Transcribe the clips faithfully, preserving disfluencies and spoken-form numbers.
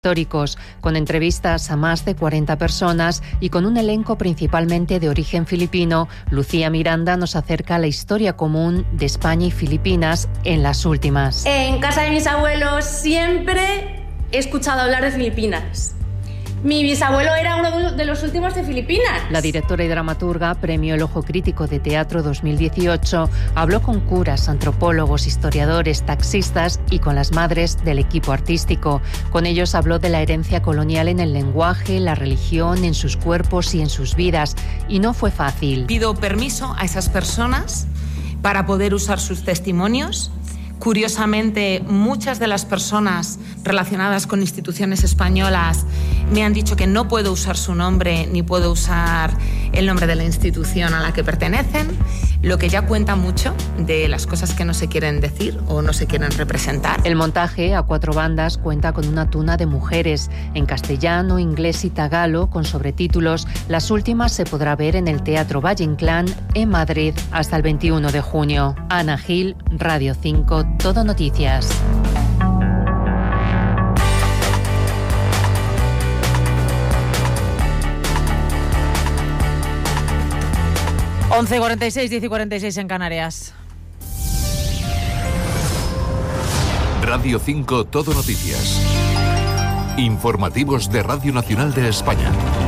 históricos, con entrevistas a más de cuarenta personas y con un elenco principalmente de origen filipino. Lucía Miranda nos acerca a la historia común de España y Filipinas en las últimas. En casa de mis abuelos siempre he escuchado hablar de Filipinas. Mi bisabuelo era uno de los últimos de Filipinas. La directora y dramaturga, premio El Ojo Crítico de Teatro dos mil dieciocho, habló con curas, antropólogos, historiadores, taxistas y con las madres del equipo artístico. Con ellos habló de la herencia colonial en el lenguaje, la religión, en sus cuerpos y en sus vidas. Y no fue fácil. Pido permiso a esas personas para poder usar sus testimonios. Curiosamente, muchas de las personas relacionadas con instituciones españolas me han dicho que no puedo usar su nombre ni puedo usar el nombre de la institución a la que pertenecen, lo que ya cuenta mucho de las cosas que no se quieren decir o no se quieren representar. El montaje a cuatro bandas cuenta con una tuna de mujeres en castellano, inglés y tagalo con sobretítulos. Las últimas se podrá ver en el Teatro Valle Inclán en Madrid hasta el veintiuno de junio. Ana Gil, Radio cinco, Todo Noticias. once y cuarenta y seis, diez y cuarenta y seis en Canarias. Radio cinco Todo Noticias. Informativos de Radio Nacional de España.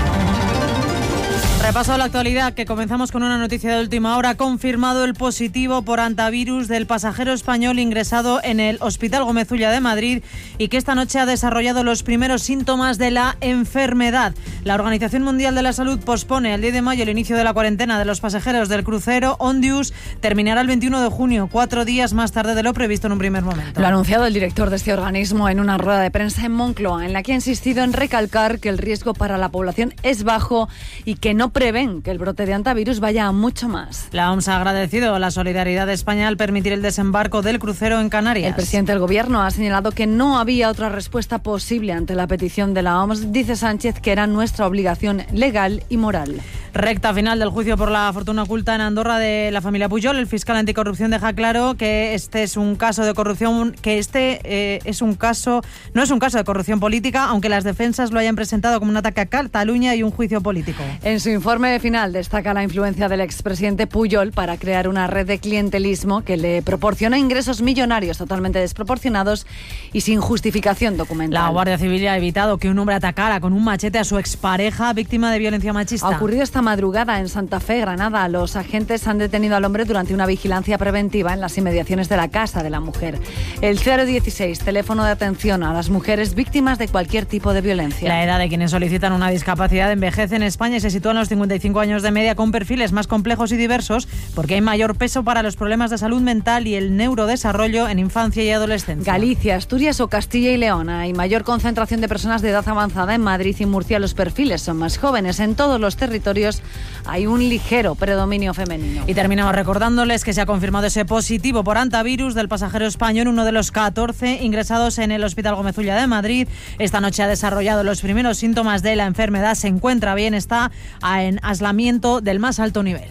Repaso a la actualidad, que comenzamos con una noticia de última hora. Confirmado el positivo por hantavirus del pasajero español ingresado en el Hospital Gómez Ulla de Madrid y que esta noche ha desarrollado los primeros síntomas de la enfermedad. La Organización Mundial de la Salud pospone al diez de mayo el inicio de la cuarentena de los pasajeros del crucero Ondius. Terminará el veintiuno de junio, cuatro días más tarde de lo previsto en un primer momento. Lo ha anunciado el director de este organismo en una rueda de prensa en Moncloa, en la que ha insistido en recalcar que el riesgo para la población es bajo y que no prevén que el brote de hantavirus vaya a mucho más. La O M S ha agradecido la solidaridad de España al permitir el desembarco del crucero en Canarias. El presidente del Gobierno ha señalado que no había otra respuesta posible ante la petición de la O M S. Dice Sánchez que era nuestra obligación legal y moral. Recta final del juicio por la fortuna oculta en Andorra de la familia Pujol. El fiscal anticorrupción deja claro que este es un caso de corrupción, que este eh, es un caso, no es un caso de corrupción política, aunque las defensas lo hayan presentado como un ataque a Cataluña y un juicio político. En su informe final destaca la influencia del expresidente Pujol para crear una red de clientelismo que le proporciona ingresos millonarios totalmente desproporcionados y sin justificación documental. La Guardia Civil ha evitado que un hombre atacara con un machete a su expareja víctima de violencia machista. Ha ocurrido esta madrugada en Santa Fe, Granada. Los agentes han detenido al hombre durante una vigilancia preventiva en las inmediaciones de la casa de la mujer. El cero dieciséis, teléfono de atención a las mujeres víctimas de cualquier tipo de violencia. La edad de quienes solicitan una discapacidad envejece en España y se sitúa en los cincuenta y cinco años de media, con perfiles más complejos y diversos porque hay mayor peso para los problemas de salud mental y el neurodesarrollo en infancia y adolescencia. Galicia, Asturias o Castilla y León. Hay mayor concentración de personas de edad avanzada. En Madrid y Murcia los perfiles son más jóvenes. En todos los territorios hay un ligero predominio femenino. Y terminamos recordándoles que se ha confirmado ese positivo por hantavirus del pasajero español, uno de los catorce ingresados en el Hospital Gómez Ulla de Madrid. Esta noche ha desarrollado los primeros síntomas de la enfermedad. Se encuentra bien, está en aislamiento del más alto nivel.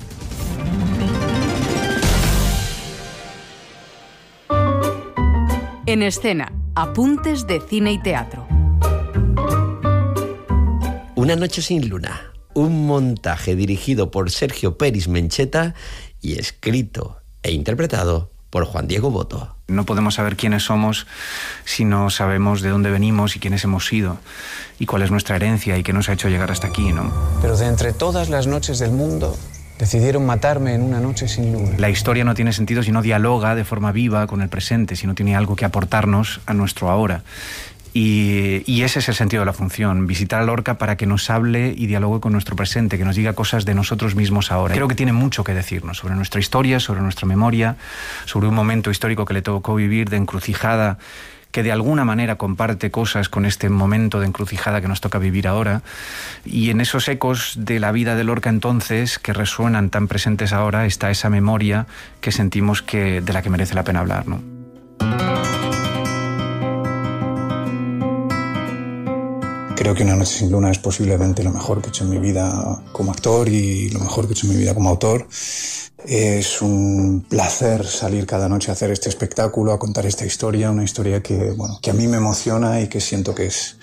En escena, apuntes de cine y teatro. Una noche sin luna, un montaje dirigido por Sergio Peris Mencheta y escrito e interpretado por Juan Diego Boto. No podemos saber quiénes somos si no sabemos de dónde venimos y quiénes hemos sido y cuál es nuestra herencia y qué nos ha hecho llegar hasta aquí, ¿no? Pero de entre todas las noches del mundo, decidieron matarme en una noche sin luna. La historia no tiene sentido si no dialoga de forma viva con el presente, si no tiene algo que aportarnos a nuestro ahora. Y, y ese es el sentido de la función, visitar a Lorca para que nos hable y dialogue con nuestro presente, que nos diga cosas de nosotros mismos ahora. Creo que tiene mucho que decirnos sobre nuestra historia, sobre nuestra memoria, sobre un momento histórico que le tocó vivir de encrucijada, que de alguna manera comparte cosas con este momento de encrucijada que nos toca vivir ahora. Y en esos ecos de la vida de Lorca entonces, que resuenan tan presentes ahora, está esa memoria que sentimos que, de la que merece la pena hablar, ¿no? Creo que Una noche sin luna es posiblemente lo mejor que he hecho en mi vida como actor y lo mejor que he hecho en mi vida como autor. Es un placer salir cada noche a hacer este espectáculo, a contar esta historia, una historia que, bueno, que a mí me emociona y que siento que es